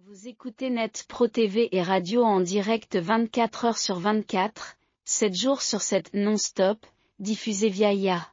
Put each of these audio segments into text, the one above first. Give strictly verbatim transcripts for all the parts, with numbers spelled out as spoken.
Vous écoutez NetPro T V et radio en direct vingt-quatre heures sur vingt-quatre, sept jours sur sept non-stop, diffusé via I A.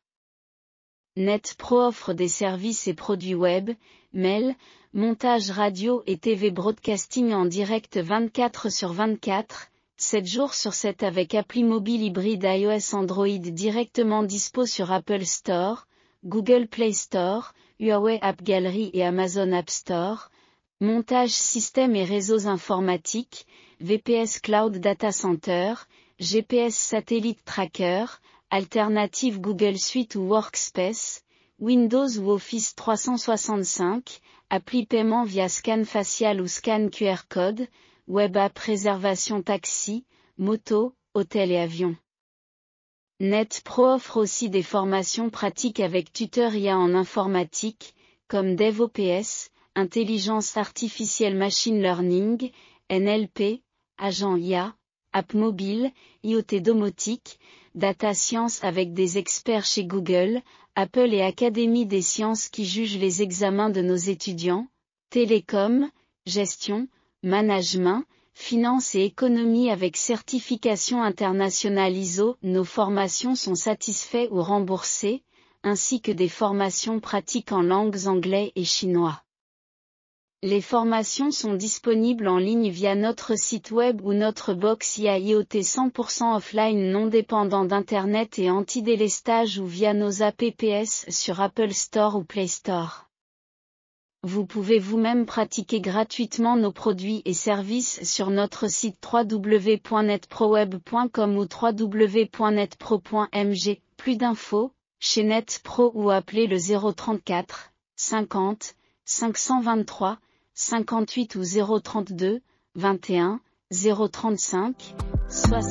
NetPro offre des services et produits web, mail, montage radio et T V broadcasting en direct vingt-quatre sur vingt-quatre, sept jours sur sept avec appli mobile hybride iOS Android directement dispo sur Apple Store, Google Play Store, Huawei App Gallery et Amazon App Store. Montage système et réseaux informatiques, V P S Cloud Data Center, G P S Satellite Tracker, alternative Google Suite ou Workspace, Windows ou Office trois cent soixante-cinq, appli paiement via scan facial ou scan Q R code, web app réservation taxi, moto, hôtel et avion. NetPro offre aussi des formations pratiques avec tuteur I A en informatique, comme DevOps, Intelligence artificielle machine learning, N L P, agent I A, app mobile, I O T domotique, data science avec des experts chez Google, Apple et Académie des sciences qui jugent les examens de nos étudiants, télécom, gestion, management, finance et économie avec certification internationale I S O. Nos formations sont satisfaites ou remboursées, ainsi que des formations pratiques en langues anglais et chinois. Les formations sont disponibles en ligne via notre site web ou notre box I A I O T cent pour cent offline non dépendant d'Internet et anti-délestage ou via nos apps sur Apple Store ou Play Store. Vous pouvez vous-même pratiquer gratuitement nos produits et services sur notre site w w w point net pro web point com ou w w w point net pro point m g. Plus d'infos, chez NetPro ou appelez le zéro trente-quatre, cinquante, cinq cent vingt-trois, cinquante-huit ou zéro trente-deux, vingt et un, zéro trente-cinq, soixante.